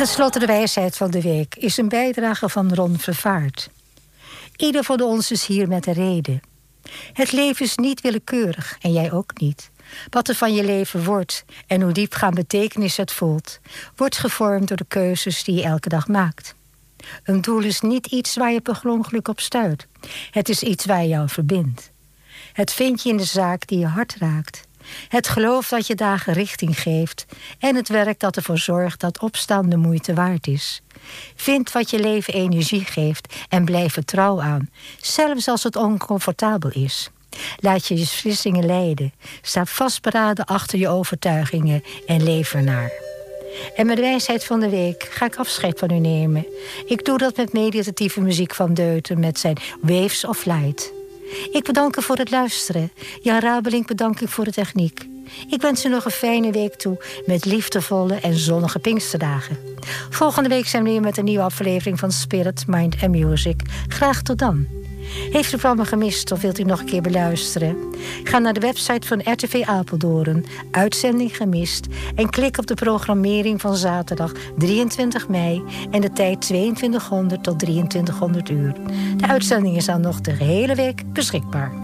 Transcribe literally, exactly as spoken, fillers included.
tenslotte de wijsheid van de week is een bijdrage van Ron Vervaart. Ieder van ons is hier met een reden. Het leven is niet willekeurig en jij ook niet. Wat er van je leven wordt en hoe diepgaand betekenis het voelt, wordt gevormd door de keuzes die je elke dag maakt. Een doel is niet iets waar je per ongeluk op stuit. Het is iets waar je jou verbindt. Het vind je in de zaak die je hart raakt. Het geloof dat je dagen richting geeft en het werk dat ervoor zorgt dat opstaan de moeite waard is. Vind wat je leven energie geeft en blijf er trouw aan, zelfs als het oncomfortabel is. Laat je je beslissingen leiden. Sta vastberaden achter je overtuigingen en leef ernaar. En met de wijsheid van de week ga ik afscheid van u nemen. Ik doe dat met meditatieve muziek van Deuter met zijn Waves of Light. Ik bedank u voor het luisteren. Jan Rabeling bedank ik voor de techniek. Ik wens u nog een fijne week toe met liefdevolle en zonnige Pinksterdagen. Volgende week zijn we weer met een nieuwe aflevering van Spirit, Mind and Music. Graag tot dan. Heeft u het programma gemist of wilt u nog een keer beluisteren? Ga naar de website van R T V Apeldoorn, uitzending gemist, en klik op de programmering van zaterdag drieëntwintig mei en de tijd tweeëntwintighonderd tot drieëntwintighonderd uur. De uitzending is dan nog de hele week beschikbaar.